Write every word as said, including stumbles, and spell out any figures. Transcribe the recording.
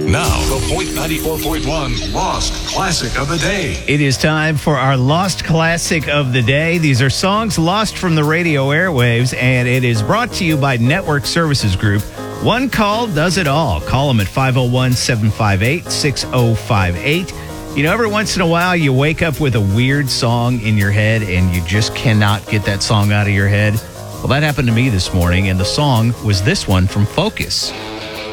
Now, the Point ninety-four point one Lost Classic of the Day. It is time for our Lost Classic of the Day. These are songs lost from the radio airwaves, and it is brought to you by Network Services Group. One call does it all. Call them at five oh one, seven five eight, six oh five eight. You know, every once in a while, you wake up with a weird song in your head, and you just cannot get that song out of your head. Well, that happened to me this morning, and the song was this one from Focus.